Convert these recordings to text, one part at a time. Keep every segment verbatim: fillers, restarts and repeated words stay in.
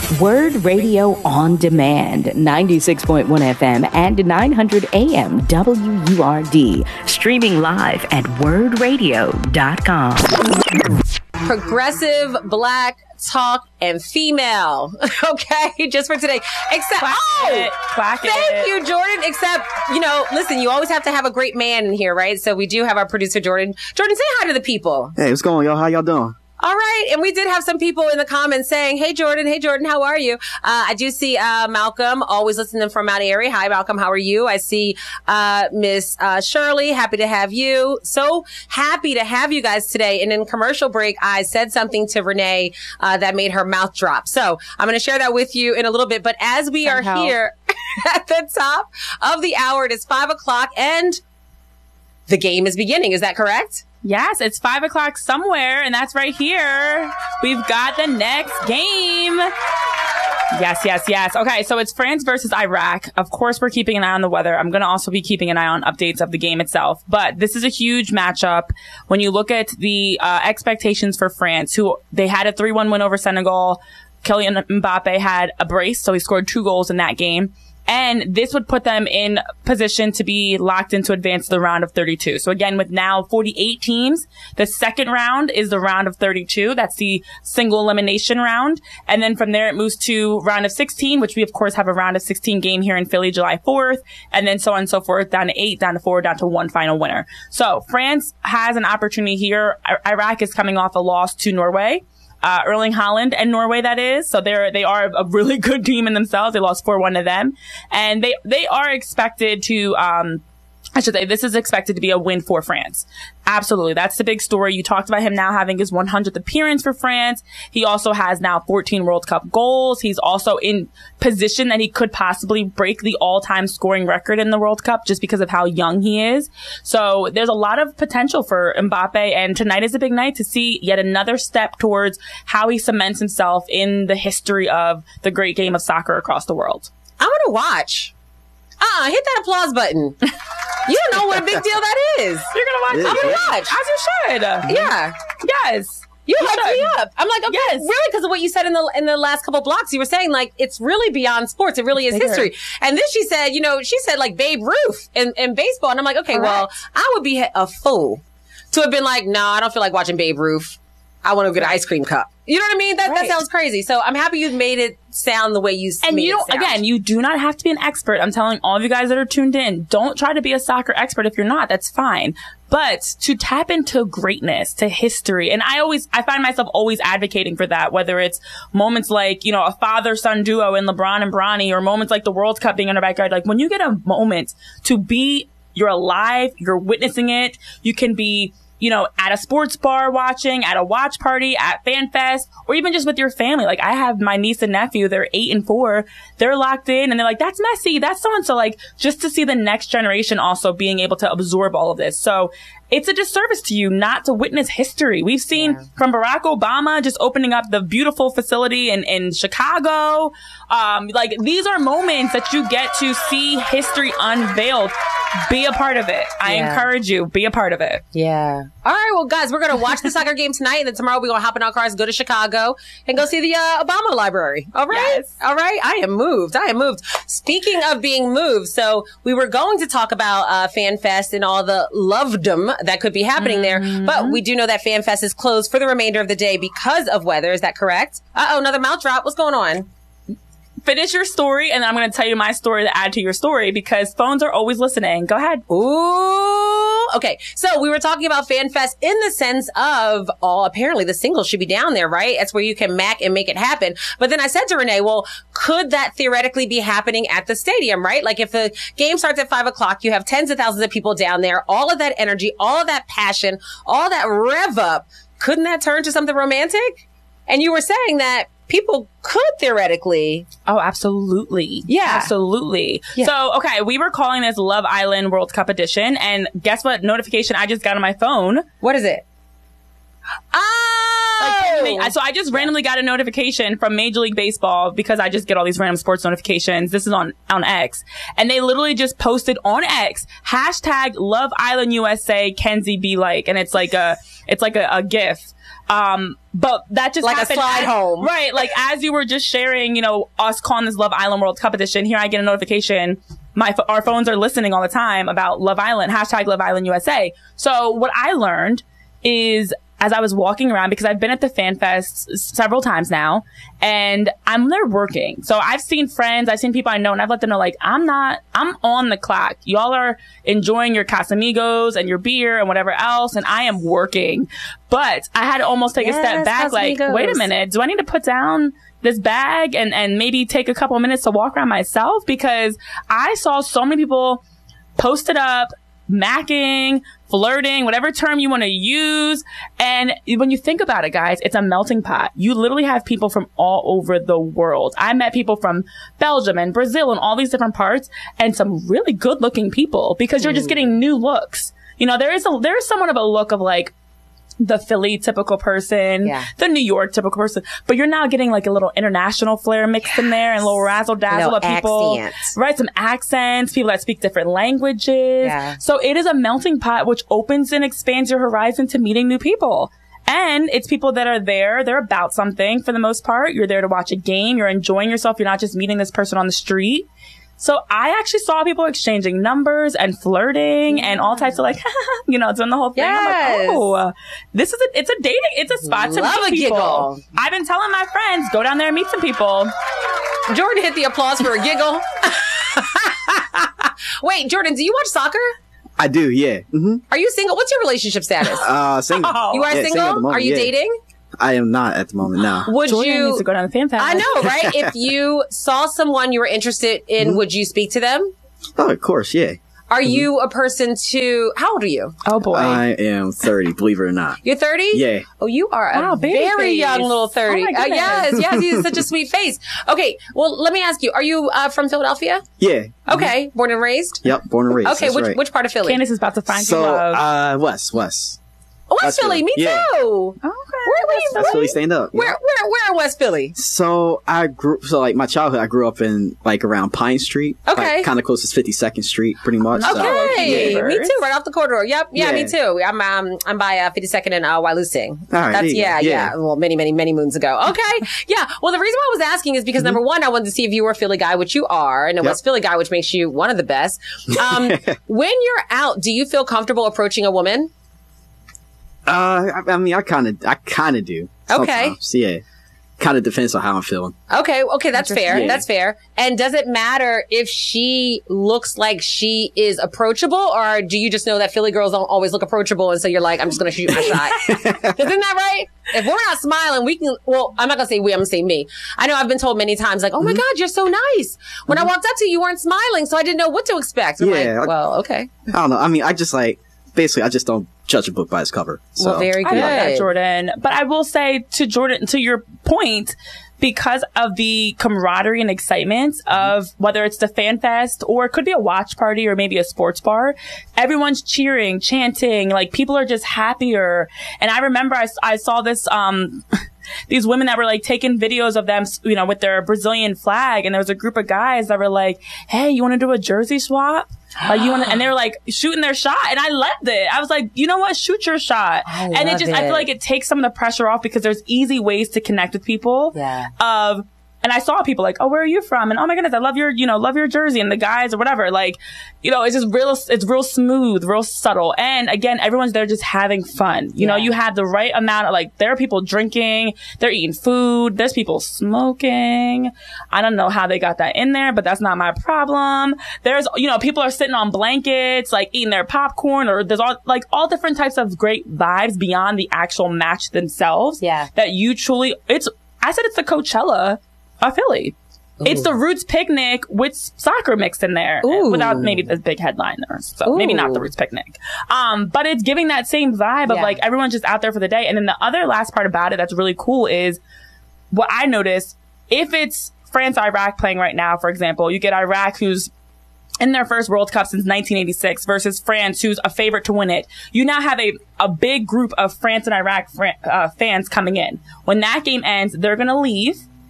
Word Radio on Demand, ninety-six point one F M and nine hundred A M W U R D. Streaming live at word radio dot com. Progressive, black, talk, and female. Okay, just for today. Except, Clack oh, it. Clack thank it. you, Jordan. Except, you know, listen, you always have to have a great man in here, right? So we do have our producer, Jordan. Jordan, say hi to the people. Hey, what's going on, y'all? How y'all doing? All right. And we did have some people in the comments saying, hey, Jordan. Hey, Jordan. How are you? Uh, I do see, uh, Malcolm, always listening from Mount Airy. Hi, Malcolm. How are you? I see, uh, Miss, uh, Shirley. Happy to have you. So happy to have you guys today. And in commercial break, I said something to Renee, uh, that made her mouth drop. So I'm going to share that with you in a little bit. But as we are here at the top of the hour, it is five o'clock and the game is beginning. Is that correct? Yes, it's five o'clock somewhere, and that's right here. We've got the next game. Yes, yes, yes. Okay, so it's France versus Iraq. Of course, we're keeping an eye on the weather. I'm going to also be keeping an eye on updates of the game itself. But this is a huge matchup. When you look at the uh, expectations for France, who they had a three one win over Senegal. Kylian Mbappe had a brace, so he scored two goals in that game. And this would put them in position to be locked in to advance to the round of thirty-two. So again, with now forty-eight teams, the second round is the round of thirty-two. That's the single elimination round. And then from there, it moves to round of sixteen, which we, of course, have a round of sixteen game here in Philly, July fourth. And then so on and so forth, down to eight, down to four, down to one final winner. So France has an opportunity here. I- Iraq is coming off a loss to Norway. Uh, Erling Haaland and Norway, that is. So they're, they are a really good team in themselves. They lost four one to them. And they, they are expected to, um, I should say, this is expected to be a win for France. Absolutely. That's the big story. You talked about him now having his one hundredth appearance for France. He also has now fourteen World Cup goals. He's also in position that he could possibly break the all-time scoring record in the World Cup just because of how young he is. So there's a lot of potential for Mbappe, and tonight is a big night to see yet another step towards how he cements himself in the history of the great game of soccer across the world. I want to watch. Uh-uh, hit that applause button. You don't know what a big deal that is. You're gonna watch I'm it? gonna watch. As you should. Yeah. Yes. You, You hyped should. me up. I'm like, okay, Yes. really? Because of what you said in the in the last couple blocks, you were saying like it's really beyond sports. It really is Bigger. history. And then she said, you know, she said like Babe Ruth in, in baseball, and I'm like, okay, Correct. well, I would be a fool to have been like, no, I don't feel like watching Babe Ruth. I want to get an ice cream cup. You know what I mean? That Right. that sounds crazy. So I'm happy you made it sound the way you And made you it don't, sound. again, you do not have to be an expert. I'm telling all of you guys that are tuned in, don't try to be a soccer expert if you're not. That's fine. But to tap into greatness, to history, and I always, I find myself always advocating for that, whether it's moments like, you know, a father-son duo in LeBron and Bronny, or moments like the World Cup being in our backyard. Like when you get a moment to be, you're alive, you're witnessing it, you can be, you know, at a sports bar watching, at a watch party, at FanFest, or even just with your family. Like I have my niece and nephew, they're eight and four. They're locked in and they're like, that's Messi, that's so-and-so. Like just to see the next generation also being able to absorb all of this. So it's a disservice to you not to witness history. We've seen Yeah. from Barack Obama just opening up the beautiful facility in, in Chicago. Um, like these are moments that you get to see history unveiled. Be a part of it. I Yeah. encourage you, be a part of it. Yeah. All right. Well, guys, we're going to watch the soccer game tonight. And then tomorrow we're going to hop in our cars, go to Chicago and go see the uh, Obama Library. All right. Yes. All right. I am moved. I am moved. Speaking of being moved. So we were going to talk about uh, FanFest and all the lovedom that could be happening there. But we do know that FanFest is closed for the remainder of the day because of weather. Is that correct? Uh-oh, another mouth drop. What's going on? Finish your story, and then I'm going to tell you my story to add to your story because phones are always listening. Go ahead. Ooh. Okay. So we were talking about FanFest in the sense of, oh, apparently the singles should be down there, right? That's where you can mac and make it happen. But then I said to Renee, well, could that theoretically be happening at the stadium, right? Like if the game starts at five o'clock, you have tens of thousands of people down there, all of that energy, all of that passion, all that rev up. Couldn't that turn to something romantic? And you were saying that people could theoretically. Oh, absolutely. Yeah. Absolutely. Yeah. So, okay, we were calling this Love Island World Cup edition, and guess what notification I just got on my phone? What is it? Oh! Like, so I just randomly got a notification from Major League Baseball because I just get all these random sports notifications. This is on, on X. And they literally just posted on X, hashtag Love Island U S A, Kenzie be like. And it's like a, it's like a, a GIF. Um, but that just like happened a slide as, home. Right. Like as you were just sharing, you know, us calling this Love Island World Cup edition, here I get a notification. My, our phones are listening all the time about Love Island, hashtag Love Island U S A. So what I learned is as I was walking around, because I've been at the Fan Fest several times now, and I'm there working. So I've seen friends, I've seen people I know, and I've let them know, like, I'm not, I'm on the clock. Y'all are enjoying your Casamigos and your beer and whatever else, and I am working. But I had to almost take yes, a step back, Casamigos. Like, wait a minute, do I need to put down this bag and, and maybe take a couple of minutes to walk around myself? Because I saw so many people posted up, macking, flirting, whatever term you want to use. And when you think about it, guys, it's a melting pot. You literally have people from all over the world. I met people from Belgium and Brazil and all these different parts, and some really good looking people, because you're just getting new looks. You know, there is a, there is somewhat of a look of like the Philly typical person, yeah. the New York typical person, but you're now getting like a little international flair mixed yes. in there, and a little razzle dazzle of people, accents. Right? Some accents, people that speak different languages. Yeah. So it is a melting pot, which opens and expands your horizon to meeting new people. And it's people that are there. They're about something for the most part. You're there to watch a game. You're enjoying yourself. You're not just meeting this person on the street. So I actually saw people exchanging numbers and flirting yeah. and all types of like, you know, doing the whole thing. Yes. I'm like, oh, this is a, it's a dating, it's a spot to Love meet a people. Giggle. I've been telling my friends, go down there and meet some people. Jordan hit the applause for a giggle. Wait, Jordan, do you watch soccer? I do, yeah. Mm-hmm. Are you single? What's your relationship status? Uh, single. Oh. You are yeah, single? single are you yeah. dating? I am not at the moment, no. Would Jordan you needs to go down the Fan Fest. I know, right? If you saw someone you were interested in, mm-hmm. would you speak to them? Oh, of course, yeah. Are mm-hmm. you a person to, how old are you? Oh boy. I am thirty, believe it or not. You're thirty? Yeah. Oh, you are a wow, very face. young little thirty. Oh, uh, yes, yes, he's such a sweet face. Okay, well, let me ask you, are you uh, from Philadelphia? Yeah. Okay, mm-hmm. born and raised? Yep, born and raised. Okay, which right. which part of Philly? Candace is about to find so, you love. uh, West, West. West That's Philly, me yeah. too. Okay. Where, where, That's where, Philly stand up. Where, yeah. where, where in West Philly? So I grew, so like my childhood, I grew up in like around Pine Street. Okay. Like, kind of close to fifty-second Street, pretty much. Okay. So, yeah. Me too, right off the corridor. Yep. Yeah, yeah. me too. I'm, um, I'm by, uh, fifty-second and, uh, Wailusing. All right. That's, yeah, yeah, yeah. Well, many, many, many moons ago. Okay. Yeah. Well, the reason why I was asking is because mm-hmm. number one, I wanted to see if you were a Philly guy, which you are, and a yep. West Philly guy, which makes you one of the best. Um, when you're out, do you feel comfortable approaching a woman? Uh, I, I mean, I kind of, I kind of do. Okay. So, yeah. Kind of depends on how I'm feeling. Okay. Okay. That's fair. Yeah. That's fair. And does it matter if she looks like she is approachable, or do you just know that Philly girls don't always look approachable, and so you're like, I'm just going to shoot my shot? Isn't that right? If we're not smiling, we can, well, I'm not going to say we, I'm going to say me. I know I've been told many times, like, oh my mm-hmm. God, you're so nice. When mm-hmm. I walked up to you, you weren't smiling, so I didn't know what to expect. I'm yeah. like, well, okay. I don't know. I mean, I just like, basically, I just don't judge a book by its cover. So. Well, very good. I love that, Jordan. But I will say to Jordan, to your point, because of the camaraderie and excitement of whether it's the Fan Fest or it could be a watch party or maybe a sports bar, everyone's cheering, chanting, like people are just happier. And I remember I, I saw this, um, these women that were like taking videos of them, you know, with their Brazilian flag. And there was a group of guys that were like, hey, you want to do a jersey swap? Like you want to, and they were like shooting their shot, and I loved it. I was like, you know what? Shoot your shot. I and it just, it. I feel like it takes some of the pressure off because there's easy ways to connect with people. Yeah. Of, and I saw people like, oh, where are you from? And oh my goodness, I love your, you know, love your jersey, and the guys or whatever. Like, you know, it's just real, it's real smooth, real subtle. And again, everyone's there just having fun. You yeah. know, you have the right amount of like, there are people drinking, they're eating food, there's people smoking. I don't know how they got that in there, but that's not my problem. There's, you know, people are sitting on blankets, like eating their popcorn, or there's all, like all different types of great vibes beyond the actual match themselves. Yeah. That you truly, it's, I said it's the Coachella of Philly. Ooh. It's the Roots Picnic with soccer mixed in there. Ooh. Without maybe the big headline there. So Ooh. maybe not the Roots Picnic. Um, but it's giving that same vibe of yeah. like everyone's just out there for the day. And then the other last part about it that's really cool is what I noticed, if it's France, Iraq playing right now, for example, you get Iraq who's in their first World Cup since nineteen eighty-six versus France, who's a favorite to win it. You now have a, a big group of France and Iraq fran- uh, fans coming in. When that game ends, they're going to leave.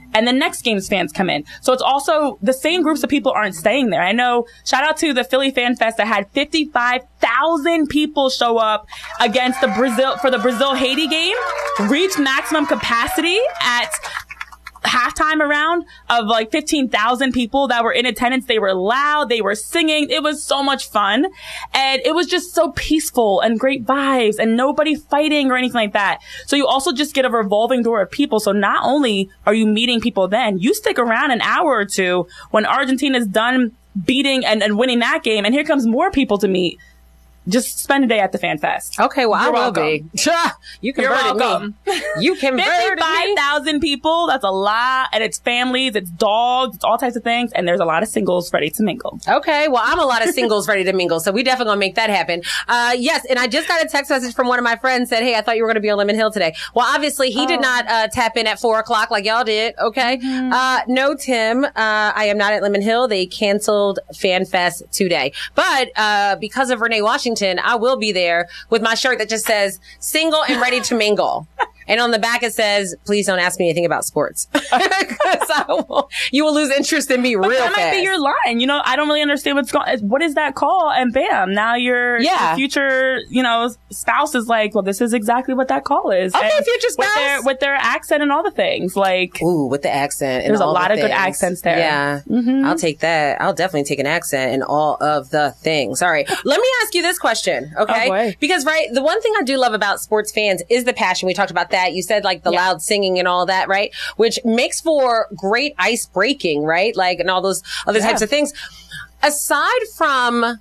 and then next game's fans come in. So it's also the same groups of people aren't staying there. I know, shout out to the Philly Fan Fest that had fifty-five thousand people show up against the Brazil, for the Brazil-Haiti game, reached maximum capacity at halftime around of like fifteen thousand people that were in attendance. They were loud. They were singing. It was so much fun. And it was just so peaceful and great vibes and nobody fighting or anything like that. So you also just get a revolving door of people. So not only are you meeting people then, you stick around an hour or two when Argentina's done beating and, and winning that game. And here comes more people to meet. Just spend a day at the Fan Fest. Okay, well, You're I will welcome. be. You You're converted welcome. me. You converted fifty-five me. thousand people. That's a lot. And it's families, it's dogs, it's all types of things. And there's a lot of singles ready to mingle. Okay, well, I'm a lot of singles ready to mingle, so we definitely gonna make that happen. Uh, yes, and I just got a text message from one of my friends said, hey, I thought you were gonna be on Lemon Hill today. Well, obviously, he oh. did not uh, tap in at four o'clock like y'all did, okay? Mm-hmm. Uh, no, Tim, uh, I am not at Lemon Hill. They canceled Fan Fest today. But uh, because of Renee Washington, I will be there with my shirt that just says single and ready to mingle. And on the back it says, please don't ask me anything about sports. Because I will, you will lose interest in me but real that fast. That might be your line. You know, I don't really understand what's going on. What is that call? And bam, now your, yeah. your future, you know, spouse is like, well, this is exactly what that call is. Okay, and future spouse. With their, with their accent and all the things. Like, ooh, with the accent. And there's all a lot the of things. good accents there. Yeah. Mm-hmm. I'll take that. I'll definitely take an accent in all of the things. All right. Let me ask you this question. Okay. Oh, boy. Because, right, the one thing I do love about sports fans is the passion. We talked about that. You said like the yeah. loud singing and all that, right? Which makes for great ice breaking, right? Like, and all those other yeah. types of things. Aside from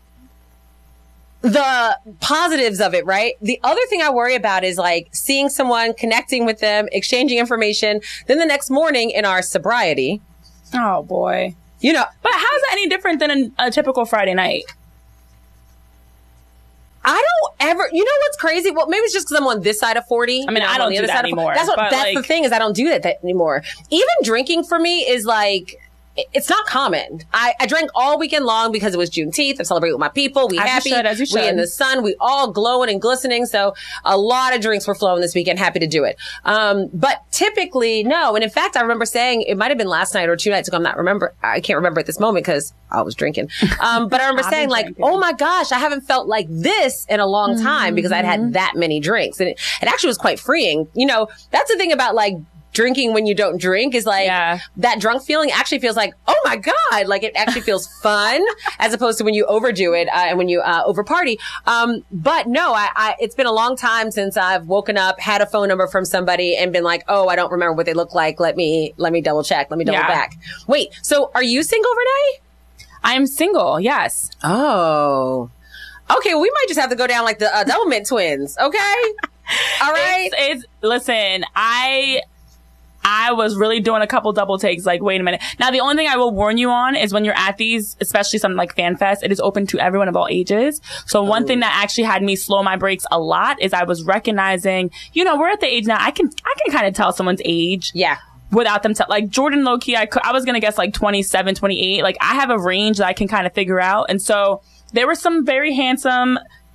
the positives of it, right? The other thing I worry about is like seeing someone, connecting with them, exchanging information. Then the next morning in our sobriety. Oh boy. You know. But how is that any different than a, a typical Friday night? I don't ever, you know what's crazy? Well, maybe it's just because I'm on this side of forty. I mean, I'm I don't on the do other that side anymore. Of, that's what, that's like, the thing is I don't do that, that anymore. Even drinking for me is like, it's not common. I, I drank all weekend long because it was Juneteenth. I'm celebrating with my people. We as happy. You should, as you should. We in the sun. We all glowing and glistening. So a lot of drinks were flowing this weekend. Happy to do it. Um, but typically, no. And in fact, I remember saying it might have been last night or two nights ago. I'm not remember. I can't remember at this moment because I was drinking. Um, but I remember saying like, drinking. oh my gosh, I haven't felt like this in a long time mm-hmm. because I'd had that many drinks. And it, it actually was quite freeing. You know, that's the thing about like, drinking when you don't drink is like yeah. that drunk feeling actually feels like, oh my God, like it actually feels fun as opposed to when you overdo it uh, and when you uh, over party. Um, but no, I, I, it's been a long time since I've woken up, had a phone number from somebody and been like, oh, I don't remember what they look like. Let me, let me double check. Let me double yeah. back. Wait, so are you single, Renee? I'm single. Yes. Oh, okay. We might just have to go down like the uh, Double Mint twins. Okay. All right. It's, it's listen, I, I was really doing a couple double takes, like, wait a minute. Now, the only thing I will warn you on is when you're at these, especially something like Fan Fest, it is open to everyone of all ages. So one oh. thing that actually had me slow my brakes a lot is I was recognizing, you know, we're at the age now, I can, I can kind of tell someone's age. Yeah. Without them, t- like Jordan low-key, I, could, I was going to guess like twenty-seven, twenty-eight. Like, I have a range that I can kind of figure out. And so there were some very handsome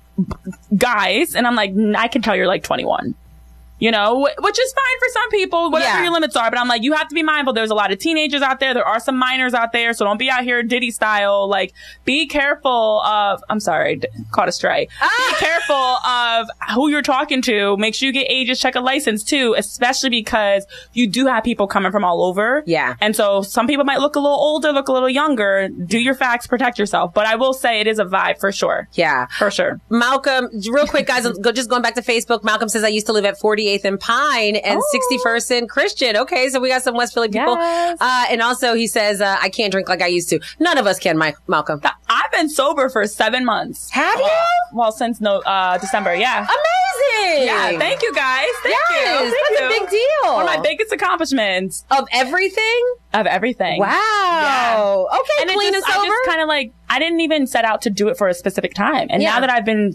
guys, and I'm like, I can tell you're like twenty-one. You know, which is fine for some people, whatever yeah. your limits are. But I'm like, you have to be mindful. There's a lot of teenagers out there. There are some minors out there. So don't be out here Diddy style. Like, be careful of, I'm sorry, d- caught a stray. Ah! Be careful of who you're talking to. Make sure you get ages, check a license too, especially because you do have people coming from all over. Yeah. And so some people might look a little older, look a little younger. Do your facts, protect yourself. But I will say it is a vibe for sure. Yeah. For sure. Malcolm, real quick, guys, go, just going back to Facebook. Malcolm says, I used to live at forty-eighth and Pine and oh. sixty-first and Christian. Okay, so we got some West Philly people. Yes. Uh, and also he says, uh, I can't drink like I used to. None of us can, Mike, Malcolm. I've been sober for seven months. Have you? Uh, well, since no, uh, December, yeah. Amazing! Yeah, thank you guys. Thank yes, you. Thank that's you. a big deal. One of my biggest accomplishments. Of everything? Of everything. Wow. Yeah. Okay, and clean just, and sober? I just kind of like, I didn't even set out to do it for a specific time. And yeah. now that I've been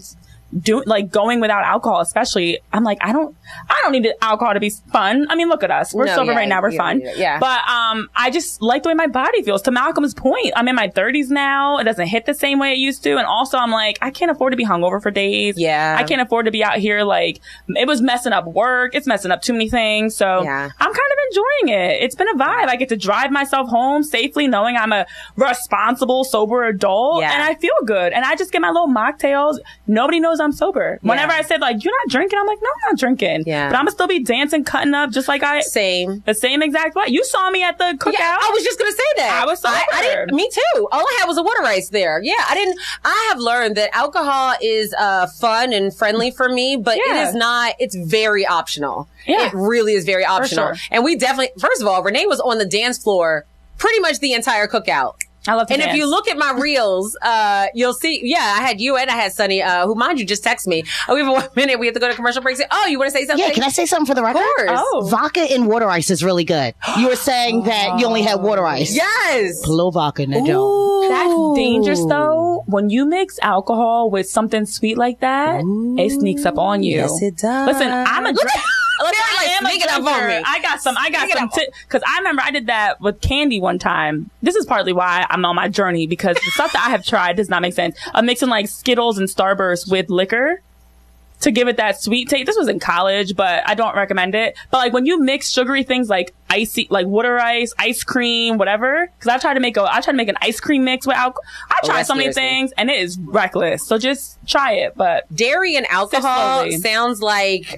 doing, like going without alcohol, especially, I'm like, I don't, I don't need alcohol to be fun. I mean, look at us. We're No, sober yeah, right now. We're you fun. don't need it, yeah. But, um, I just like the way my body feels. To Malcolm's point, I'm in my thirties now. It doesn't hit the same way it used to. And also I'm like, I can't afford to be hungover for days. Yeah. I can't afford to be out here. Like, it was messing up work. It's messing up too many things. So Yeah. I'm kind of enjoying it. It's been a vibe. I get to drive myself home safely knowing I'm a responsible, sober adult. Yeah. And I feel good. And I just get my little mocktails. Nobody knows I'm sober. Whenever I said, like, you're not drinking, I'm like, no, I'm not drinking. Yeah. But I'm gonna still be dancing, cutting up, just like I, Same. the same exact way. You saw me at the cookout. Yeah, I was just gonna say that. I was sober. I, I didn't, me too. All I had was a water ice there. Yeah, I didn't. I have learned that alcohol is uh, fun and friendly for me, but Yeah. it is not. It's very optional. Yeah. It really is very optional. sure. And we definitely. First of all, Renee was on the dance floor pretty much the entire cookout. I love to And dance. if you look at my reels, uh, you'll see, yeah, I had you and I had Sunny, uh, who, mind you, just text me. Oh, we have one minute. We have to go to commercial break. Say, oh, you want to say something? Yeah, can I say something for the record? Of course. Oh. Vodka in water ice is really good. You were saying that you only had water ice. Yes. Put a little vodka in there, Joe. That's dangerous though. When you mix alcohol with something sweet like that, it sneaks up on you. Yes, it does. Listen, I'm a Look drink. at- look at I her, like, am a sneaking up on drinker. me. I got some. I got Sneaking some. up on- Because I remember I did that with candy one time. This is partly why I'm on my journey, because the stuff that I have tried does not make sense. I'm mixing like Skittles and Starburst with liquor to give it that sweet taste. This was in college, but I don't recommend it. But like when you mix sugary things like icy, like water ice, ice cream, whatever, because I tried to make a, I tried to make an ice cream mix with alcohol. I Oh, tried that's so many seriously. things and it is reckless. So just try it. But Dairy and alcohol slowly. sounds like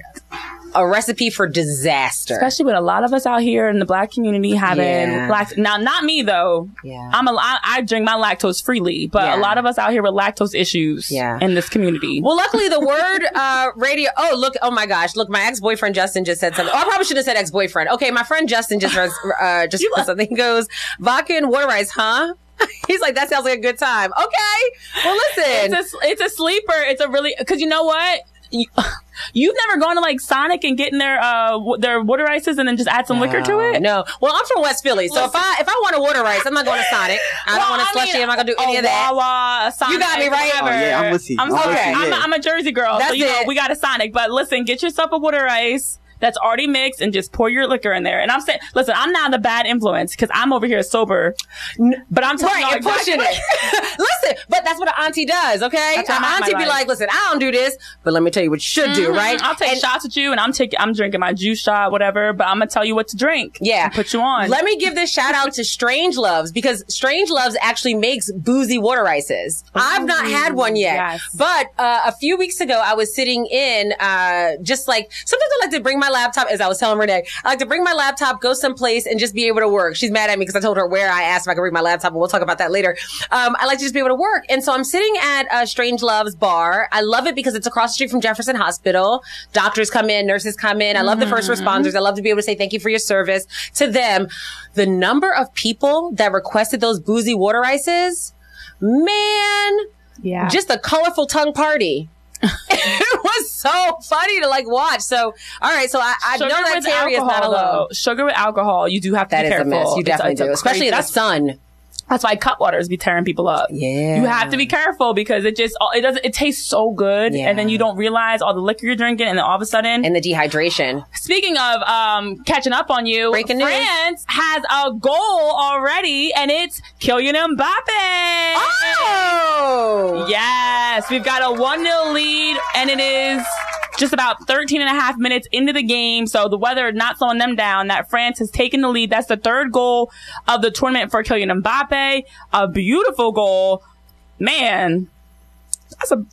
a recipe for disaster. especially with a lot of us out here in the black community having Yeah. lact- now not me though. Yeah. I'm a I, I drink my lactose freely, but Yeah. a lot of us out here with lactose issues Yeah. in this community. Well, luckily the word uh, radio. Oh, look! Oh my gosh! Look, my ex-boyfriend Justin just said something. Oh, I probably should have said ex-boyfriend. Okay, my friend Justin just uh, just put something. He goes, vodka and water ice, huh? He's like, that sounds like a good time. Okay. Well, listen. it's a, it's a sleeper. It's a really, cause you know what? You, you've never gone to like Sonic and getting their, uh, w- their water ices and then just add some liquor to it? No. Well, I'm from West Philly, so if I if I want a water ice, I'm not going to Sonic. I don't Well, want a I slushy. mean, I'm not going to do any a of that. Wawa, a Sonic, You got me, right? whatever. Oh, yeah, I'm with you. I'm, I'm sorry. with you, I'm, yeah. a, I'm a Jersey girl, That's so you know it. we got a Sonic. But listen, get yourself a water ice that's already mixed and just pour your liquor in there. And I'm saying, listen, I'm not a bad influence because I'm over here sober, but I'm telling Right, you and pushing it. Listen, but that's what an auntie does, okay? That's how An I live my auntie be life. like, listen, I don't do this, but let me tell you what you should do, right? I'll take And- shots with you, and I'm taking, I'm drinking my juice shot, whatever. But I'm gonna tell you what to drink. Yeah. and put you on. Let me give this shout out to Strange Loves because Strange Loves actually makes boozy water ices. I've not had one yet, yes. but uh, a few weeks ago I was sitting in uh, just like sometimes I like to bring my laptop. As I was telling Renee, I like to bring my laptop, go someplace, and just be able to work. She's mad at me because I told her where. I asked if I could bring my laptop, and we'll talk about that later. Um, I like to just be able to work, and so I'm sitting at a Strange Loves bar. I love it because it's across the street from Jefferson Hospital. Doctors come in, nurses come in. I love the first responders. I love to be able to say thank you for your service to them. The number of people that requested those boozy water ices, man, yeah. just a colorful tongue party. It was so funny to like watch. So, all right. So I, I know Sugar that with Terry is not alcohol, alone. though. Sugar with alcohol, you do have to That be is a careful. mess. You It's a- definitely it's a do, especially in the crazy- sun. That's why cut waters be tearing people up. Yeah. You have to be careful because it just, it doesn't, it tastes so good. Yeah. And then you don't realize all the liquor you're drinking. And then all of a sudden, And the dehydration. speaking of, um, catching up on you, Breaking news. France has a goal already and it's Kylian Mbappe. Oh! Yes. We've got a one nil lead and it is just about thirteen and a half minutes into the game. So the weather not slowing them down. That France has taken the lead. That's the third goal of the tournament for Kylian Mbappe. A beautiful goal. Man. That's a,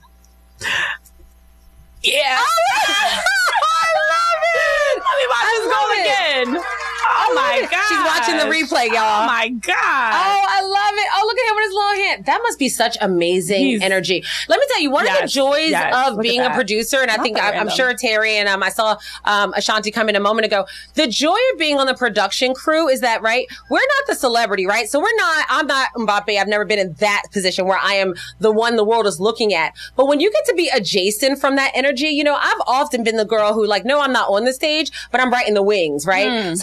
yeah. I love it! Let me watch I this love goal it. again. Oh my it. god. She's watching the replay, y'all. Oh my god. Oh, I love it. Oh, look at him with his long hand. That must be such amazing He's- energy. Let me tell you, one of the Yes, joys yes, of look at being a that. producer, and I Not think that I, I'm random. sure Terry and um, I saw um, Ashanti come in a moment ago. The joy of being on the production crew is that, right? We're not the celebrity, right? So we're not, I'm not Mbappe. I've never been in that position where I am the one the world is looking at. But when you get to be adjacent from that energy, you know, I've often been the girl who like, no, I'm not on the stage, but I'm right in the wings, right? So I can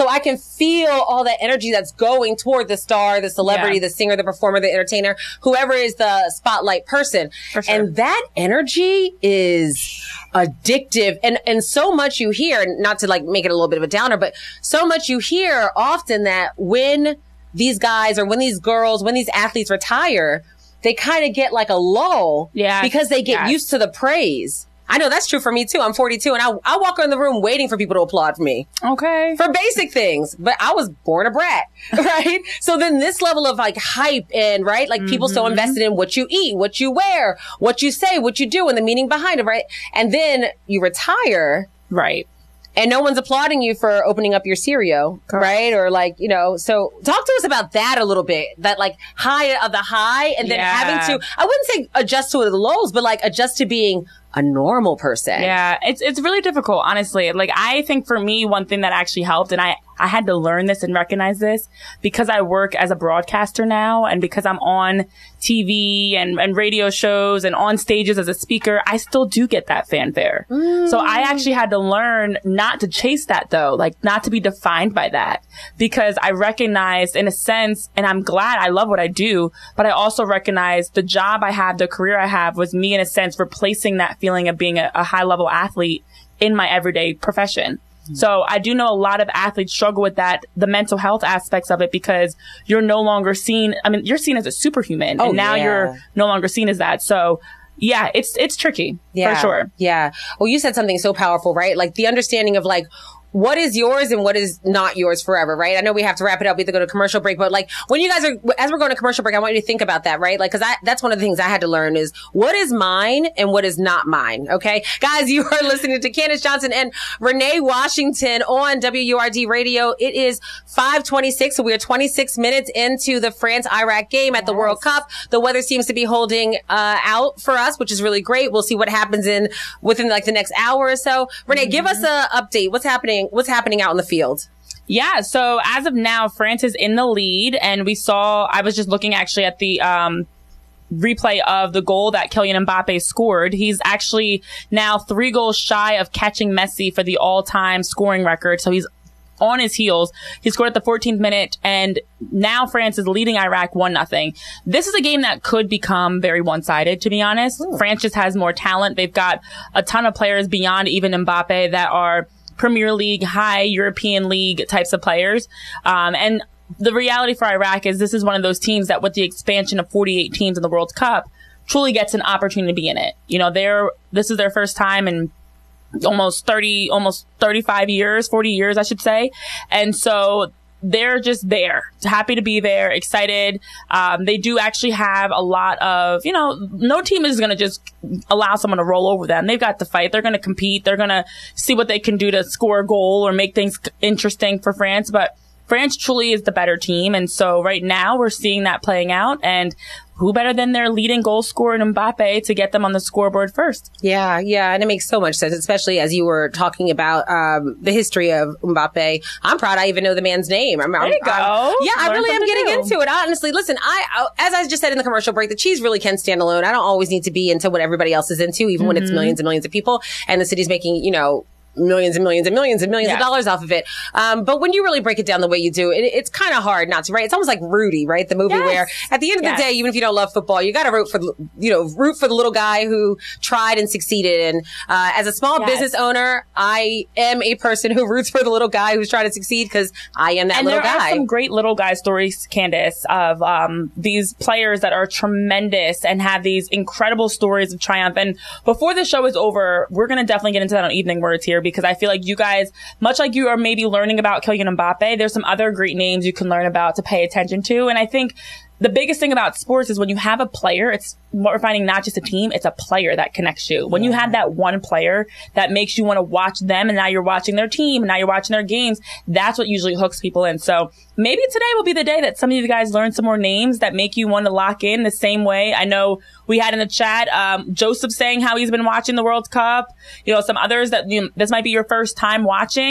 feel all that energy that's going toward the star, the celebrity, Yeah. the singer, the performer, the entertainer, whoever is the spotlight person. For sure. And that energy is addictive. And, and so much you hear, not to like make it a little bit of a downer, but so much you hear often that when these guys or when these girls, when these athletes retire, they kind of get like a lull Yeah. because they get Yes. used to the praise. I know that's true for me too. I'm forty-two and I, I walk around the room waiting for people to applaud for me Okay. for basic things, but I was born a brat, right? So then this level of like hype and right, like people so invested in what you eat, what you wear, what you say, what you do and the meaning behind it, right? And then you retire Right. and no one's applauding you for opening up your cereal, right? Or like, you know, so talk to us about that a little bit, that like high of the high and then Yeah. having to, I wouldn't say adjust to the lows, but like adjust to being a normal person. Yeah, it's it's really difficult, honestly. Like, I think for me, one thing that actually helped, and I, I had to learn this and recognize this because I work as a broadcaster now, and because I'm on T V and, and radio shows and on stages as a speaker, I still do get that fanfare. Mm. So I actually had to learn not to chase that, though, like not to be defined by that, because I recognized in a sense, and I'm glad, I love what I do, but I also recognize the job I have, the career I have was me in a sense replacing that feeling of being a, a high level athlete in my everyday profession. So I do know a lot of athletes struggle with that, the mental health aspects of it, because you're no longer seen. I mean, you're seen as a superhuman, Oh, and now yeah. you're no longer seen as that. So yeah, it's it's tricky Yeah. for sure. Yeah. Well, you said something so powerful, right? Like the understanding of like, what is yours and what is not yours forever, right? I know we have to wrap it up. We have to go to commercial break, but like when you guys are, as we're going to commercial break, I want you to think about that, right? Like, cause I, that's one of the things I had to learn is what is mine and what is not mine. Okay. Guys, you are listening to Candace Johnson and Renee Washington on W U R D radio. It is five twenty-six. So we are twenty-six minutes into the France-Iraq game at the World Cup. The weather seems to be holding, uh, out for us, which is really great. We'll see what happens in within like the next hour or so. Renee, mm-hmm. give us a update. What's happening? What's happening out in the field? Yeah, so as of now, France is in the lead, and we saw, I was just looking actually at the um replay of the goal that Kylian Mbappe scored. He's actually now three goals shy of catching Messi for the all-time scoring record, so he's on his heels. He scored at the fourteenth minute, and now France is leading Iraq one nothing. This is a game that could become very one-sided, to be honest. Ooh. France just has more talent. They've got a ton of players beyond even Mbappe that are Premier League, high European League types of players. Um, and the reality for Iraq is this is one of those teams that with the expansion of forty-eight teams in the World Cup truly gets an opportunity to be in it. You know, they're, this is their first time in almost thirty, almost thirty-five years, forty years, I should say. And so they're just there, happy to be there, excited. Um, they do actually have a lot of, you know, no team is going to just allow someone to roll over them. They've got to fight. They're going to compete. They're going to see what they can do to score a goal or make things interesting for France. But France truly is the better team. And so right now we're seeing that playing out. And who better than their leading goal scorer in Mbappe to get them on the scoreboard first? Yeah, yeah. And it makes so much sense, especially as you were talking about um the history of Mbappe. I'm proud I even know the man's name. I'm, there I'm, you go. I'm, yeah, I Learn really am getting new. into it. Honestly, listen, I, I, as I just said in the commercial break, the cheese really can stand alone. I don't always need to be into what everybody else is into, even mm-hmm. when it's millions and millions of people and the city's making, you know, millions and millions and millions and millions yeah. of dollars off of it. Um, but when you really break it down the way you do, it, it's kind of hard not to, right? It's almost like Rudy, right? The movie yes. where at the end of yes. the day, even if you don't love football, you got to root for, you know, root for the little guy who tried and succeeded. And, uh, as a small yes. business owner, I am a person who roots for the little guy who's trying to succeed because I am that and little there guy. are some great little guy stories, Candace, of, um, these players that are tremendous and have these incredible stories of triumph. And before the show is over, we're going to definitely get into that on Evening Words here because I feel like you guys Guys, much like you are maybe learning about Kylian Mbappe, there's some other great names you can learn about to pay attention to. And I think the biggest thing about sports is when you have a player, it's what we're finding, not just a team, it's a player that connects you. When yeah. you have that one player that makes you want to watch them and now you're watching their team and now you're watching their games, that's what usually hooks people in. So maybe today will be the day that some of you guys learn some more names that make you want to lock in the same way. I know we had in the chat, um, Joseph saying how he's been watching the World Cup, you know, some others that you know, this might be your first time watching.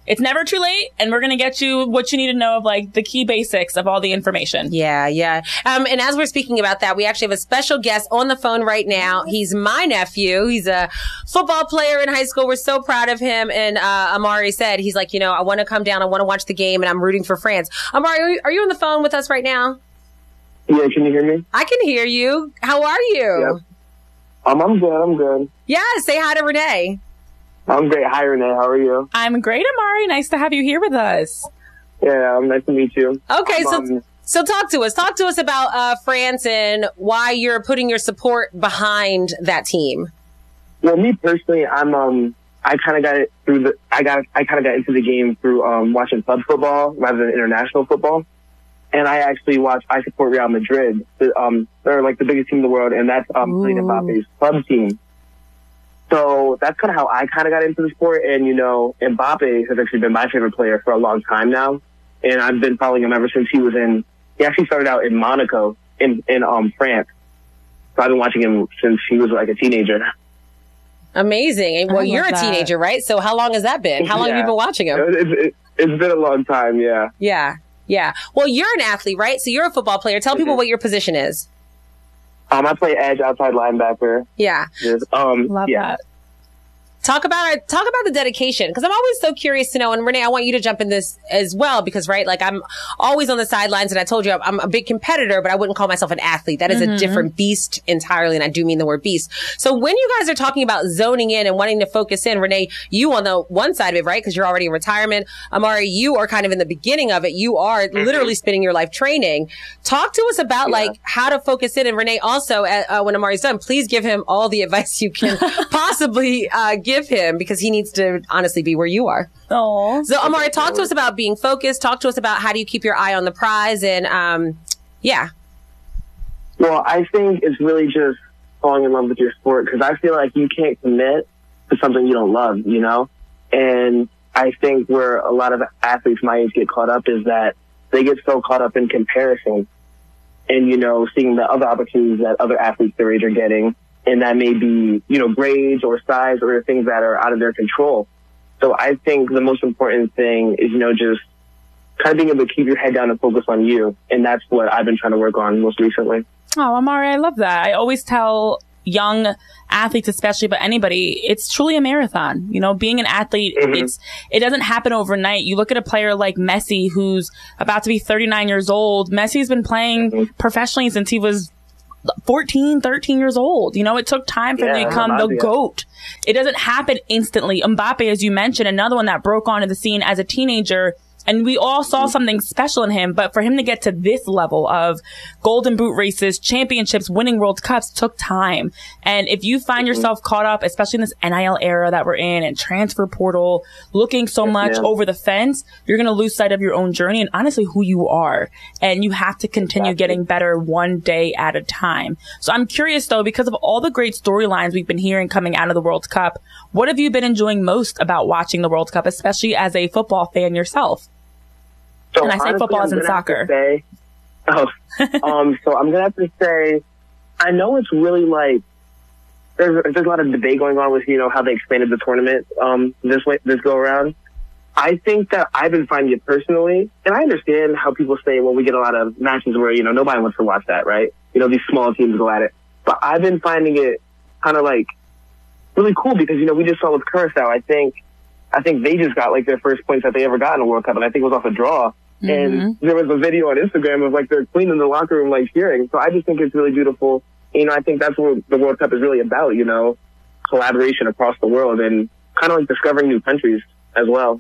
It's never too late, and we're going to get you what you need to know of, like, the key basics of all the information. Yeah, yeah. Um, and as we're speaking about that, we actually have a special guest on the phone right now. He's my nephew. He's a football player in high school. We're so proud of him. And uh, Amari said, he's like, you know, I want to come down. I want to watch the game, and I'm rooting for France. Amari, are you, are you on the phone with us right now? Yeah, can you hear me? I can hear you. How are you? Yeah. Um, I'm good. I'm good. Yeah, say hi to Renee. I'm great. Hi, Renee. How are you? I'm great, Amari. Nice to have you here with us. Yeah, um, nice to meet you. Okay, um, so so talk to us. Talk to us about uh, France and why you're putting your support behind that team. Well, me personally, I'm um, I kind of got it through the. I got I kind of got into the game through um watching club football rather than international football, and I actually watch. I support Real Madrid. The, um, they're like the biggest team in the world, and that's um Kylian Mbappe's club team. So that's kind of how I kind of got into the sport. And, you know, Mbappe has actually been my favorite player for a long time now. And I've been following him ever since he was in, he actually started out in Monaco in, in, um, France. So I've been watching him since he was like a teenager. Amazing. And well, you're a that. teenager, right? So how long has that been? How long Yeah. have you been watching him? It's, it, it's been a long time. Yeah. Yeah. Yeah. Well, you're an athlete, right? So you're a football player. Tell people Mhm. what your position is. Um, I play edge, outside linebacker. Yeah. Just, um, Love yeah. that. Talk about it. Talk about the dedication, because I'm always so curious to know. And Renee, I want you to jump in this as well, because right, like I'm always on the sidelines, and I told you I'm, I'm a big competitor, but I wouldn't call myself an athlete. That is Mm-hmm. a different beast entirely, and I do mean the word beast. So when you guys are talking about zoning in and wanting to focus in, Renee, you on the one side of it, right? Because you're already in retirement. Amari, you are kind of in the beginning of it. You are Mm-hmm. literally spending your life training. Talk to us about Yeah. like how to focus in. And Renee, also uh, uh, when Amari's done, please give him all the advice you can possibly uh, give him, because he needs to honestly be where you are. Oh, So Amari, talk to us about being focused. Talk to us about how do you keep your eye on the prize, and um, yeah. Well, I think it's really just falling in love with your sport, because I feel like you can't commit to something you don't love, you know? And I think where a lot of athletes my age get caught up is that they get so caught up in comparison and, you know, seeing the other opportunities that other athletes their age are getting. And that may be, you know, grades or size or things that are out of their control. So I think the most important thing is, you know, just kind of being able to keep your head down and focus on you. And that's what I've been trying to work on most recently. Oh, Amari, I love that. I always tell young athletes, especially, but anybody, it's truly a marathon. You know, being an athlete, Mhm. it's, it doesn't happen overnight. You look at a player like Messi, who's about to be thirty-nine years old. Messi's been playing Mhm. professionally since he was fourteen, thirteen years old. You know, it took time for him Yeah, to become the Mbappe. GOAT. It doesn't happen instantly. Mbappe, as you mentioned, another one that broke onto the scene as a teenager. And we all saw something special in him, but for him to get to this level of golden boot races, championships, winning World Cups took time. And if you find yourself caught up, especially in this N I L era that we're in and transfer portal, looking so much ma'am. over the fence, you're going to lose sight of your own journey and honestly who you are. And you have to continue Exactly. getting better one day at a time. So I'm curious though, because of all the great storylines we've been hearing coming out of the World Cup, what have you been enjoying most about watching the World Cup, especially as a football fan yourself? So And I say honestly, football I'm as in gonna have to soccer. Say, oh, um, so I'm gonna have to say, I know it's really like there's there's a lot of debate going on with you know how they expanded the tournament um this way this go around. I think that I've been finding it personally, and I understand how people say, well, we get a lot of matches where you know nobody wants to watch that, right? You know, these small teams go at it, but I've been finding it kind of like really cool because you know we just saw with Curacao. I think I think they just got like their first points that they ever got in a World Cup, and I think it was off a draw. And there was a video on Instagram of like they're cleaning the locker room, like cheering. So I just think it's really beautiful. You know, I think that's what the World Cup is really about, you know, collaboration across the world and kind of like discovering new countries as well.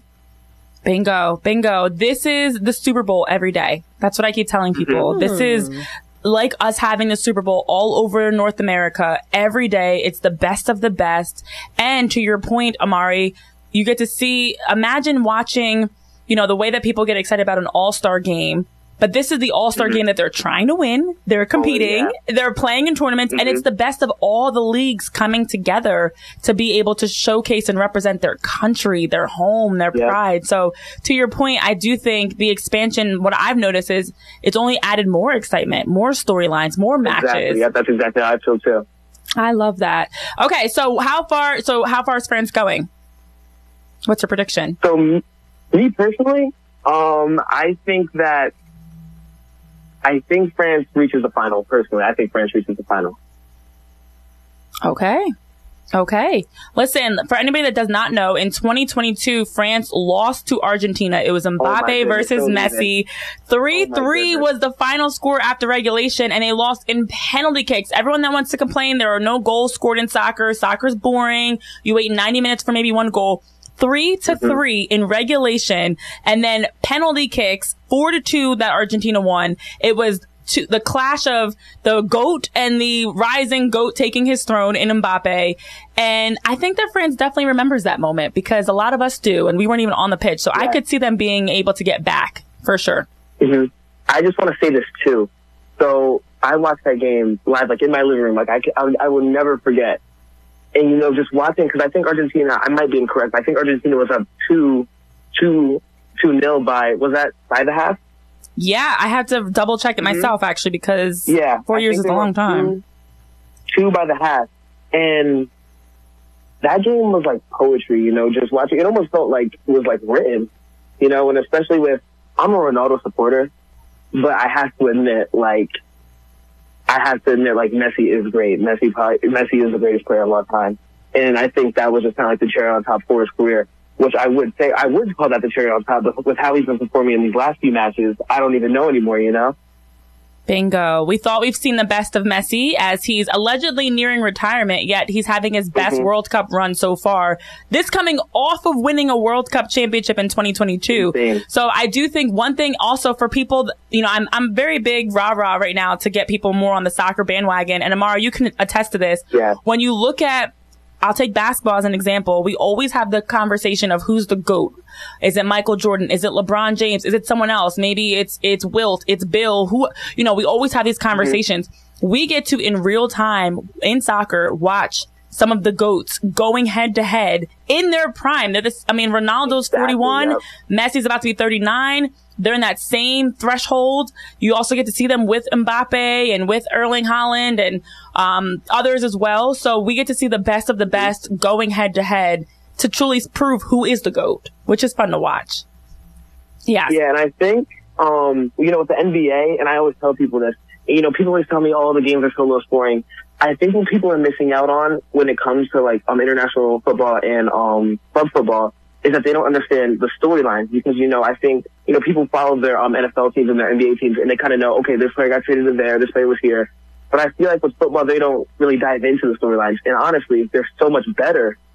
Bingo, bingo. This is the Super Bowl every day. That's what I keep telling people. This is like us having the Super Bowl all over North America every day. It's the best of the best. And to your point, Amari, you get to see, imagine watching, you know, the way that people get excited about an all-star game. But this is the all-star Mm-hmm. game that they're trying to win. They're competing. Oh, yeah. They're playing in tournaments. And it's the best of all the leagues coming together to be able to showcase and represent their country, their home, their Yeah. pride. So to your point, I do think the expansion, what I've noticed is it's only added more excitement, more storylines, more matches. Exactly. Yeah, that's exactly how I feel too. I love that. Okay. So how far, so how far is France going? What's your prediction? So, Me personally, um, I think that I think France reaches the final. Personally, I think France reaches the final. Okay. Okay. Listen, for anybody that does not know, in twenty twenty-two, France lost to Argentina. It was Mbappe oh versus so Messi. three three oh was the final score after regulation, and they lost in penalty kicks. Everyone that wants to complain, there are no goals scored in soccer. Soccer's boring. You wait ninety minutes for maybe one goal. Three to mm-hmm. three in regulation, and then penalty kicks, four to two that Argentina won. It was to the clash of the GOAT and the rising GOAT taking his throne in Mbappe. And I think that France definitely remembers that moment, because a lot of us do, and we weren't even on the pitch. So yeah. I could see them being able to get back for sure. Mm-hmm. I just want to say this too. So I watched that game live, like in my living room. Like I, I, I will never forget. And, you know, just watching, because I think Argentina, I might be incorrect, I think Argentina was up two, two, two nil by, was that by the half? Yeah, I had to double check it mm-hmm. myself, actually, because yeah, four I years is a long time. Two, two by the half. And that game was like poetry, you know, just watching. It almost felt like it was like written, you know, and especially with, I'm a Ronaldo supporter, but I have to admit, like, I have to admit, like, Messi is great. Messi probably, Messi is the greatest player of all time. And I think that was just kind of like the cherry on top for his career, which I would say, I would call that the cherry on top, but with how he's been performing in these last few matches, I don't even know anymore, you know? Bingo. We thought we've seen the best of Messi as he's allegedly nearing retirement, yet he's having his best mm-hmm. World Cup run so far. This coming off of winning a World Cup championship in twenty twenty-two. Insane. So I do think one thing also for people, you know, I'm I'm very big rah-rah right now to get people more on the soccer bandwagon. And Amara, you can attest to this. Yeah. When you look at, I'll take basketball as an example. We always have the conversation of who's the GOAT. Is it Michael Jordan? Is it LeBron James? Is it someone else? Maybe it's, it's Wilt. It's Bill. Who, you know, we always have these conversations. Mm-hmm. We get to, in real time in soccer, watch some of the GOATs going head to head in their prime. They're this, I mean, Ronaldo's exactly, forty-one. Yep. Messi's about to be thirty-nine. They're in that same threshold. You also get to see them with Mbappe and with Erling Haaland and um others as well. So we get to see the best of the best going head to head to truly prove who is the GOAT, which is fun to watch. Yeah. Yeah, and I think, um, you know, with the N B A, and I always tell people this, you know, people always tell me, oh, the games are so low scoring. I think what people are missing out on when it comes to, like, um, international football and um club football is that they don't understand the storylines, because, you know, I think, you know, people follow their um, N F L teams and their N B A teams, and they kind of know, okay, this player got traded to there, this player was here. But I feel like with football, they don't really dive into the storylines. And honestly, they're so much better